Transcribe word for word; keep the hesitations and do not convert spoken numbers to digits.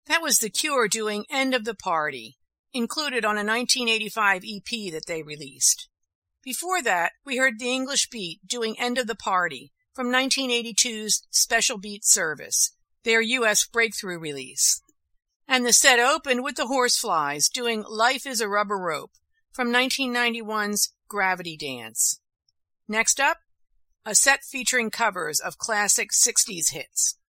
That was The Cure doing End of the Party, included on a nineteen eighty-five E P that they released. Before that, we heard The English Beat doing End of the Party from nineteen eighty-two's Special Beat Service, their U S breakthrough release. And the set opened with the Horseflies doing Life is a Rubber Rope from nineteen ninety-one's Gravity Dance. Next up, a set featuring covers of classic sixties hits.